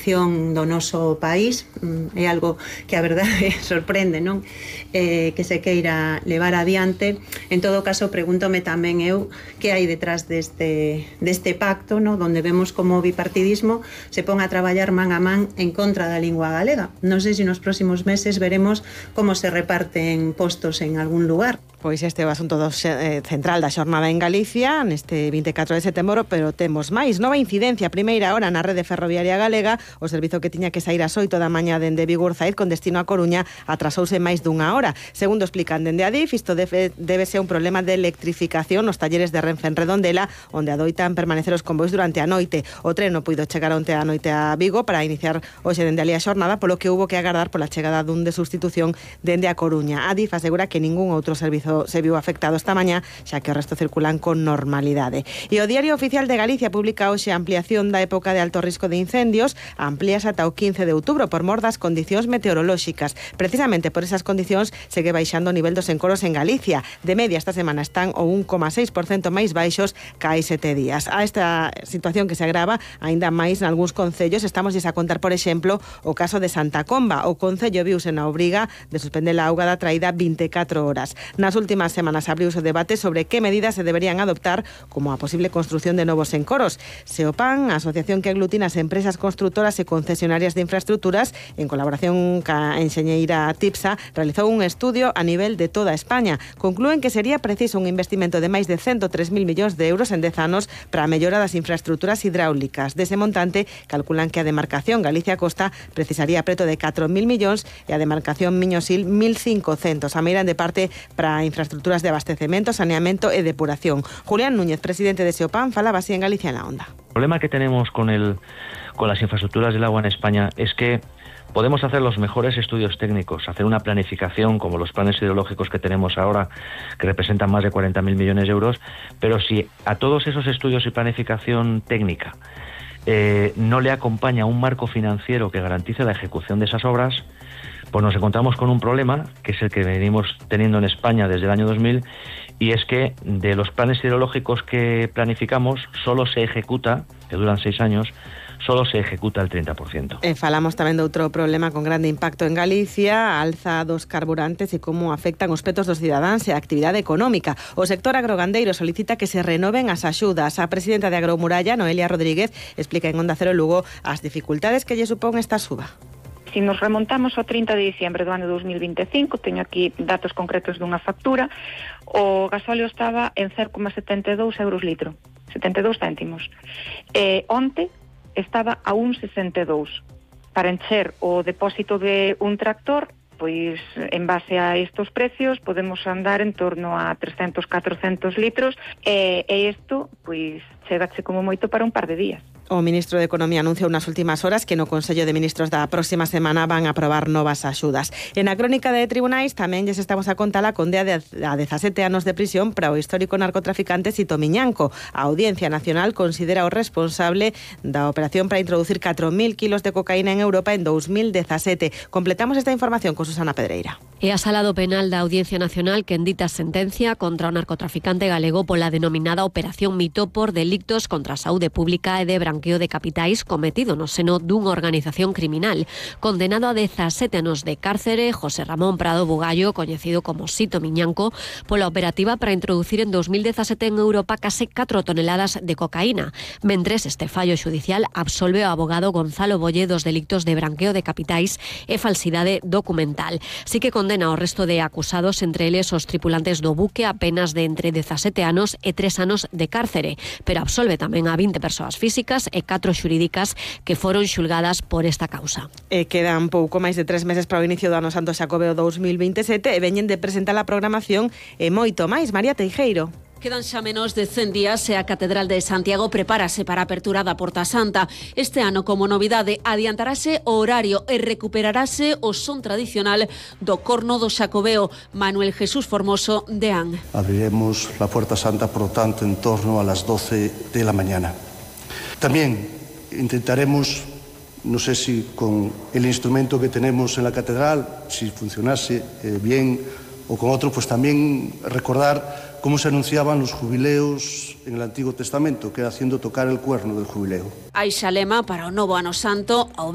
evolución do noso país. É algo que a verdade sorprende, non? Que se queira levar adiante. En todo caso, pregúntome tamén eu que hai detrás deste pacto, non? Donde vemos como o bipartidismo se pon a traballar man a man en contra da lingua galega. Non sei se nos próximos meses veremos como se reparten postos en algún lugar. Pois este é o asunto central da xornada en Galicia neste 24 de setembro, pero temos máis. Nova incidencia, primeira hora na rede ferroviaria galega. O servizo que tiña que sair ás 8 da mañá dende Vigo Urzaíz con destino a Coruña atrasouse máis dunha hora. Segundo explican dende Adif, isto debe ser un problema de electrificación nos talleres de Renfe en Redondela, onde adoitan permanecer os convois durante a noite. O tren non puido chegar onte a noite a Vigo para iniciar hoxe dende ali a xornada, polo que hubo que agardar pola chegada dun de sustitución dende a Coruña. Adif asegura que ningún outro servizo se viu afectado esta mañá, xa que o resto circulan con normalidade. E o Diario Oficial de Galicia publica hoxe a ampliación da época de alto risco de incendios, amplíase ata o 15 de outubro por mor das condicións meteorolóxicas. Precisamente por esas condicións segue baixando o nivel dos encoros en Galicia. De media esta semana están o 1,6% máis baixos que hai 7 días. A esta situación que se agrava aínda máis nalgúns concellos, estamos a contar, por exemplo, o caso de Santa Comba. O concello viuse na obriga de suspender a auga da traída 24 horas. Nas últimas semanas abriuse o debate sobre que medidas se deberían adoptar, como a posible construción de novos encoros. Seopan, a asociación que aglutina as empresas constructoras e concesionarias de infraestructuras, en colaboración ca enxeñeira TIPSA, realizou un estudio a nivel de toda España. Conclúen que sería preciso un investimento de máis de 103.000 millóns de euros en 10 anos para a mellora das infraestructuras hidráulicas. Dese montante, calculan que a demarcación Galicia-Costa precisaría preto de 4.000 millóns e a demarcación Miño-Sil 1.500. A meiran de parte para infraestructuras de abastecemento, saneamiento e depuración. Julián Núñez, presidente de Seopan, falaba así en Galicia en la Onda. El problema que tenemos con las infraestructuras del agua en España es que podemos hacer los mejores estudios técnicos, hacer una planificación como los planes hidrológicos que tenemos ahora, que representan más de 40.000 millones de euros, pero si a todos esos estudios y planificación técnica no le acompaña un marco financiero que garantice la ejecución de esas obras, pues nos encontramos con un problema, que es el que venimos teniendo en España desde el año 2000, y es que de los planes hidrológicos que planificamos, solo se ejecuta, que duran 6 años, solo se ejecuta el 30%. Falamos tamén de outro problema con grande impacto en Galicia, a alza dos carburantes e como afectan os petos dos cidadáns e a actividade económica. O sector agrogandeiro solicita que se renoven as axudas. A presidenta de Agromuralla, Noelia Rodríguez, explica en Onda Cero Lugo as dificultades que lle supón esta suba. Si nos remontamos ao 30 de diciembre do ano 2025, teño aquí datos concretos dunha factura, o gasóleo estaba en 0,72 euros litro, 72 céntimos. Onte estaba a 1,62. Para encher o depósito de un tractor, pois en base a estos precios podemos andar en torno a 300, 400 litros e isto pois chegache como moito para un par de días. O ministro de Economía anunciou nas últimas horas que no Consello de Ministros da próxima semana van a aprobar novas axudas. En a crónica de tribunais tamén lles estamos a contar a condea de 17 anos de prisión para o histórico narcotraficante Sito Miñanco. A Audiencia Nacional considera o responsable da operación para introducir 4.000 kilos de cocaína en Europa en 2017. Completamos esta información con Susana Pedreira. E a Sala do Penal da Audiencia Nacional que endita sentencia contra o narcotraficante galego pola denominada Operación Mito por delictos contra a saúde pública e de branqueo de capitais cometido no seno dunha organización criminal. Condenado a 17 anos de cárcere, José Ramón Prado Bugallo, coñecido como Sito Miñanco, pola operativa para introducir en 2017 en Europa case 4 toneladas de cocaína. Mentres este fallo xudicial absolve o abogado Gonzalo Bolle dos delictos de branqueo de capitais e falsidade documental. Sí que condena ao resto de acusados, entre eles os tripulantes do buque, a penas de entre 17 anos e 3 anos de cárcere, pero absolve tamén a 20 persoas físicas e 4 xurídicas que foron xulgadas por esta causa. Quedan pouco máis de 3 meses para o inicio do ano Santo Xacobeo 2027 e veñen de presentar a programación e moito máis. María Teijeiro. Quedan xa menos de 100 días e a Catedral de Santiago prepárase para a apertura da Porta Santa. Este ano, como novidade, adiantarase o horario e recuperarase o son tradicional do corno do Xacobeo. Manuel Jesús Formoso, DEAN. Abriremos la Puerta Santa, por lo tanto, en torno a las 12 de la mañana. También intentaremos, no sé si con el instrumento que tenemos en la catedral, si funcionase bien o con otro, pues también recordar cómo se anunciaban los jubileos en el Antiguo Testamento, que era haciendo tocar el cuerno del jubileo. Hai xa lema para o novo ano santo.